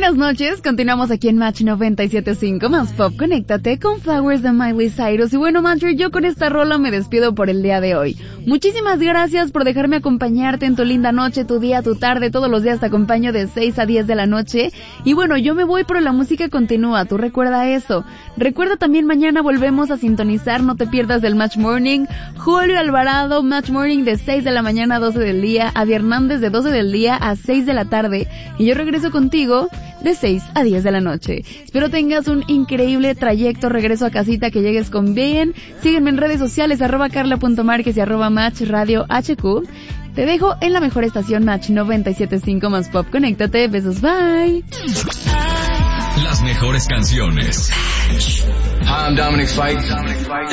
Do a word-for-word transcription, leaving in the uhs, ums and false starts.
buenas noches, continuamos aquí en Match noventa y siete punto cinco más Pop. Conéctate con Flowers de Miley Cyrus. Y bueno, Matcher, yo con esta rola me despido por el día de hoy. Muchísimas gracias por dejarme acompañarte en tu linda noche, tu día, tu tarde. Todos los días te acompaño de seis a diez de la noche. Y bueno, yo me voy, pero la música continúa. Tú recuerda eso. Recuerda también, mañana volvemos a sintonizar. No te pierdas del Match Morning. Julio Alvarado, Match Morning de seis de la mañana a doce del día. Adi Hernández de doce del día a seis de la tarde. Y yo regreso contigo de seis a diez de la noche. Espero tengas un increíble trayecto, regreso a casita, que llegues con bien. Sígueme en redes sociales, arroba carla.marquez y arroba Match Radio H Q. Te dejo en la mejor estación Match noventa y siete punto cinco más Pop. Conéctate, besos, bye. Las mejores canciones. Hi, I'm Dominic Fike.